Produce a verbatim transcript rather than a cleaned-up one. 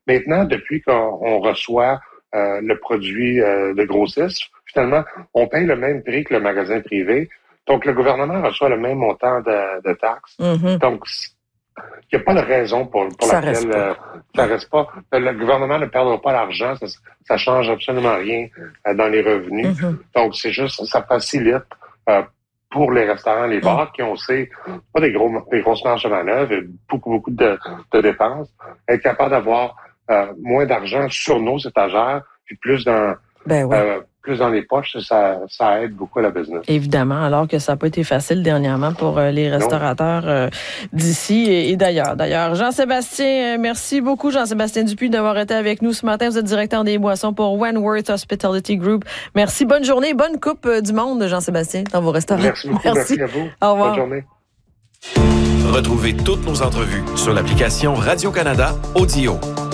Maintenant, depuis qu'on on reçoit euh, le produit euh, de grossiste, finalement, on paye le même prix que le magasin privé. Donc, le gouvernement reçoit le même montant de, de taxes. Mm-hmm. Donc, il n'y a pas de raison pour, pour ça laquelle reste pas. Euh, ça reste pas. Le gouvernement ne perdra pas l'argent, ça, ça change absolument rien euh, dans les revenus. Mm-hmm. Donc, c'est juste, ça facilite euh, pour les restaurants, les bars, mm. qui ont, c'est pas des gros, des grosses marges de manœuvre, et beaucoup, beaucoup de, de dépenses, être capable d'avoir euh, moins d'argent sur nos étagères, puis plus dans, ben oui. euh, plus dans les poches, ça, ça aide beaucoup à la business. Évidemment, alors que ça n'a pas été facile dernièrement pour euh, les restaurateurs euh, d'ici et, et d'ailleurs. D'ailleurs, Jean-Sébastien, euh, merci beaucoup, Jean-Sébastien Dupuis, d'avoir été avec nous ce matin. Vous êtes directeur des boissons pour Wentworth Hospitality Group. Merci, bonne journée, bonne coupe euh, du monde, Jean-Sébastien, dans vos restaurants. Merci beaucoup, merci, merci à vous. Au revoir. Bonne journée. Retrouvez toutes nos entrevues sur l'application Radio-Canada Audio.